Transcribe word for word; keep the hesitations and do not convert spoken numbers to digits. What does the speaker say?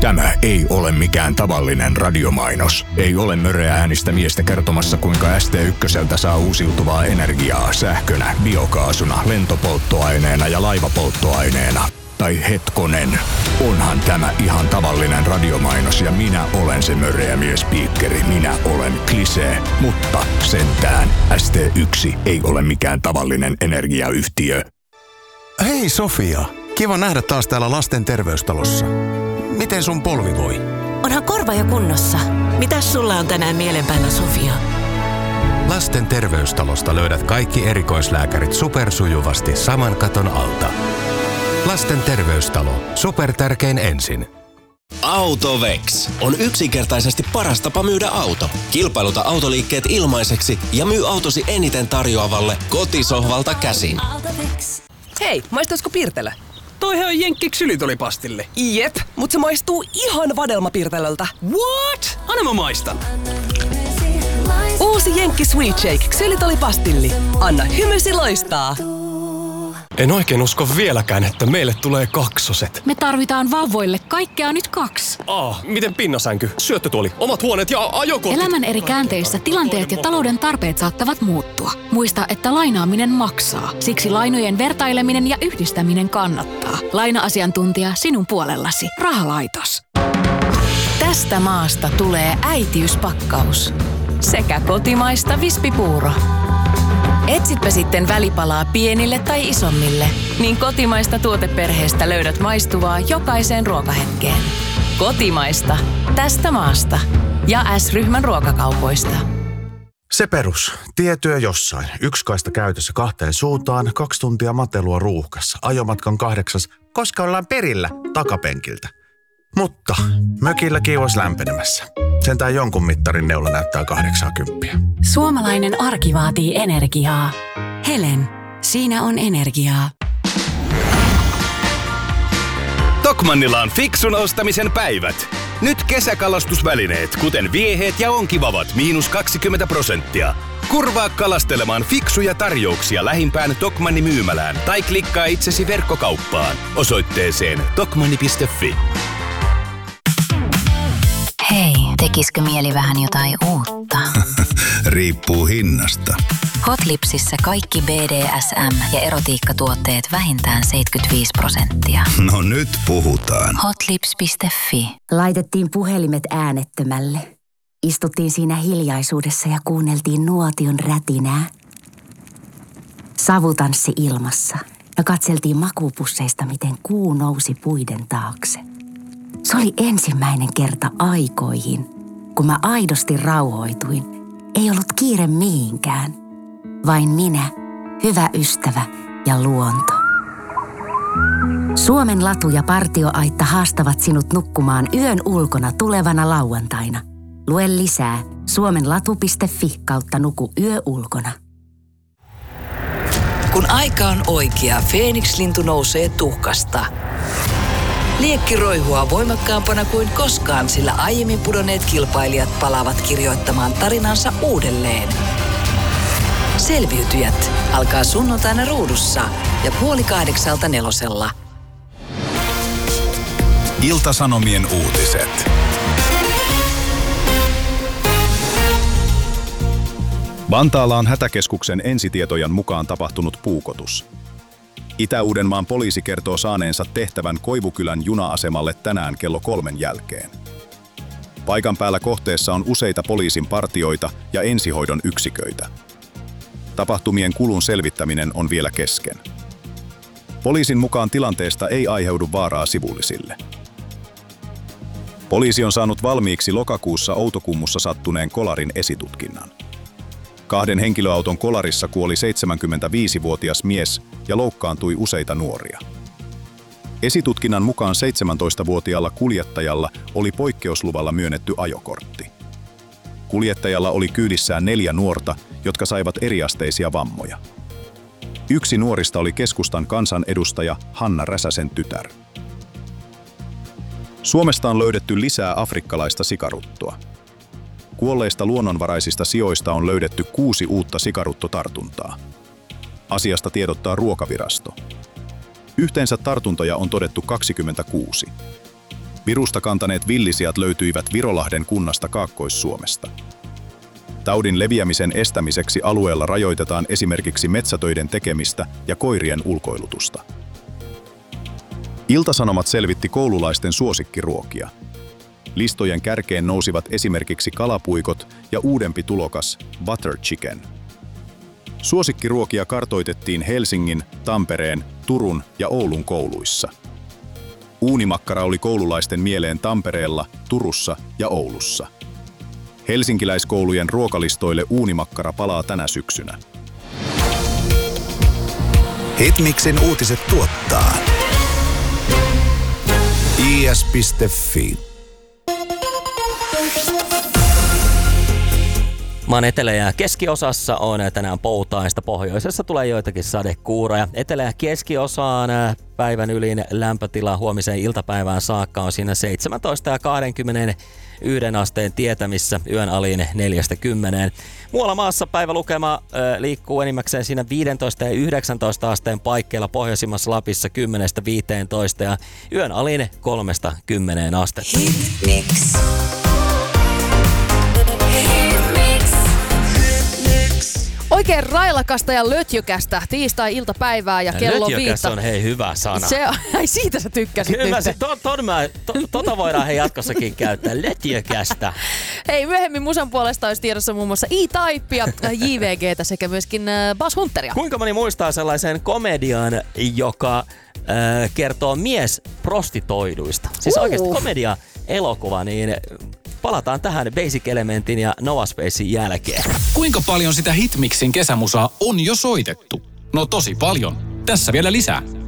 Tämä ei ole mikään tavallinen radiomainos. Ei ole möreä äänistä miestä kertomassa, kuinka S T ykköseltä saa uusiutuvaa energiaa sähkönä, biokaasuna, lentopolttoaineena ja laivapolttoaineena. Tai hetkonen, onhan tämä ihan tavallinen radiomainos ja minä olen se möreä miespiikkeri. Minä olen Klisee, mutta sentään S T yksi ei ole mikään tavallinen energiayhtiö. Hei Sofia, kiva nähdä taas täällä lasten terveystalossa. Miten sun polvi voi? Onhan korva jo kunnossa. Mitäs sulla on tänään mielen päällä, Sofia? Lasten terveystalosta löydät kaikki erikoislääkärit supersujuvasti saman katon alta. Lasten terveystalo. Supertärkein ensin. Autovex on yksinkertaisesti paras tapa myydä auto. Kilpailuta autoliikkeet ilmaiseksi ja myy autosi eniten tarjoavalle kotisohvalta käsin. Autovex. Hei, maistuisiko Pirtelö? Toihan on Jenkki ksylitolipastille. Jep, mut se maistuu ihan vadelmapirtelöltä. What? Anna mä maistan. Uusi Jenkki Sweet Shake ksylitolipastilli. Anna hymysi loistaa. En oikein usko vieläkään, että meille tulee kaksoset. Me tarvitaan vauvoille kaikkea nyt kaksi. Ah, miten pinnasänky, syöttötuoli, omat huoneet ja ajokortit. Elämän eri käänteissä tilanteet ja talouden tarpeet saattavat muuttua. Muista, että lainaaminen maksaa. Siksi lainojen vertaileminen ja yhdistäminen kannattaa. Laina-asiantuntija sinun puolellasi. Rahalaitos. Tästä maasta tulee äitiyspakkaus. Sekä kotimaista vispipuuro. Etsitpä sitten välipalaa pienille tai isommille, niin kotimaista tuoteperheestä löydät maistuvaa jokaiseen ruokahetkeen. Kotimaista. Tästä maasta. Ja S-ryhmän ruokakaupoista. Se perus. Tietyö jossain. Yksi kaista käytössä kahteen suuntaan, kaksi tuntia matelua ruuhkassa. Ajomatkan kahdeksas, koska ollaan perillä takapenkiltä. Mutta mökilläkin olisi lämpenemässä. Sentään jonkun mittarin neula näyttää kahdeksankymmentä. Suomalainen arki vaatii energiaa. Helen, siinä on energiaa. Tokmannilla on fiksun ostamisen päivät. Nyt kesäkalastusvälineet, kuten vieheet ja onkivavat, miinus kaksikymmentä prosenttia. Kurvaa kalastelemaan fiksuja tarjouksia lähimpään Tokmanni myymälään tai klikkaa itsesi verkkokauppaan osoitteeseen tokmanni piste fi. Hei, tekisikö mieli vähän jotain uutta? Riippuu hinnasta. Hotlipsissä kaikki B D S M- ja erotiikkatuotteet vähintään seitsemänkymmentäviisi prosenttia. No nyt puhutaan. Hotlips piste fi. Laitettiin puhelimet äänettömälle. Istuttiin siinä hiljaisuudessa ja kuunneltiin nuotion rätinää. Savutanssi ilmassa ja katseltiin makuupusseista, miten kuu nousi puiden taakse. Se oli ensimmäinen kerta aikoihin, kun mä aidosti rauhoituin. Ei ollut kiire mihinkään. Vain minä, hyvä ystävä ja luonto. Suomen latu ja partioaitta haastavat sinut nukkumaan yön ulkona tulevana lauantaina. Lue lisää suomenlatu piste fi kautta nuku yö ulkona. Kun aika on oikea, Feeniks-lintu nousee tuhkasta. Liekki roihua voimakkaampana kuin koskaan, sillä aiemmin pudonneet kilpailijat palaavat kirjoittamaan tarinansa uudelleen. Selviytyjät alkaa sunnuntaina Ruudussa ja puoli kahdeksalta nelosella. Ilta-Sanomien uutiset. Vantaalla on hätäkeskuksen ensitietojen mukaan tapahtunut puukotus. Itä-Uudenmaan poliisi kertoo saaneensa tehtävän Koivukylän juna-asemalle tänään kello kolmen jälkeen. Paikan päällä kohteessa on useita poliisin partioita ja ensihoidon yksiköitä. Tapahtumien kulun selvittäminen on vielä kesken. Poliisin mukaan tilanteesta ei aiheudu vaaraa sivullisille. Poliisi on saanut valmiiksi lokakuussa Outokummussa sattuneen kolarin esitutkinnan. Kahden henkilöauton kolarissa kuoli seitsemänkymmentäviisivuotias mies ja loukkaantui useita nuoria. Esitutkinnan mukaan seitsemäntoistavuotiaalla kuljettajalla oli poikkeusluvalla myönnetty ajokortti. Kuljettajalla oli kyydissään neljä nuorta, jotka saivat eriasteisia vammoja. Yksi nuorista oli keskustan kansanedustaja Hanna Räsäsen tytär. Suomesta on löydetty lisää afrikkalaista sikaruttoa. Kuolleista luonnonvaraisista sioista on löydetty kuusi uutta sikaruttotartuntaa. Asiasta tiedottaa Ruokavirasto. Yhteensä tartuntoja on todettu kaksikymmentäkuusi. Virusta kantaneet villisijat löytyivät Virolahden kunnasta Kaakkois-Suomesta. Taudin leviämisen estämiseksi alueella rajoitetaan esimerkiksi metsätöiden tekemistä ja koirien ulkoilutusta. Ilta-Sanomat selvitti koululaisten suosikkiruokia. Listojen kärkeen nousivat esimerkiksi kalapuikot ja uudempi tulokas butter chicken. Suosikkiruokia kartoitettiin Helsingin, Tampereen, Turun ja Oulun kouluissa. Uunimakkara oli koululaisten mieleen Tampereella, Turussa ja Oulussa. Helsinkiläiskoulujen ruokalistoille uunimakkara palaa tänä syksynä. Hitmixin uutiset tuottaa i s piste f i. Maan etelä- ja keskiosassa on tänään poutaista. Pohjoisessa tulee joitakin sadekuuroja. Etelä- ja keskiosaan päivän ylin lämpötila huomiseen iltapäivään saakka on siinä seitsemäntoista ja kaksikymmentäyksi asteen tietämissä, yön alin neljästä kymmeneen. Muualla maassa päivälukema ö, liikkuu enimmäkseen siinä viisitoista ja yhdeksäntoista asteen paikkeilla, pohjoisimmassa Lapissa kymmenestä viiteentoista ja yön alin kolmesta kymmeneen astetta. Hitmix. Oikein railakasta ja lötjökästä tiistai-iltapäivää ja kello viittä. Lötjökäs on hei hyvä sana. Se on, ai siitä sä tykkäsit Kyllä nyt. se, to, ton mä, to, tota voidaan hei jatkossakin käyttää, lötjökästä. Hei, myöhemmin musan puolesta olisi tiedossa muun muassa E-Typea, J V G:tä sekä myöskin Bass Hunteria. Kuinka moni muistaa sellaisen komedian, joka äh, kertoo mies prostitoiduista? Siis uh. oikeasti komedia-elokuva, niin palataan tähän Basic Elementin ja Nova Spacein jälkeen. Kuinka paljon sitä Hitmixin kesämusaa on jo soitettu? No tosi paljon. Tässä vielä lisää.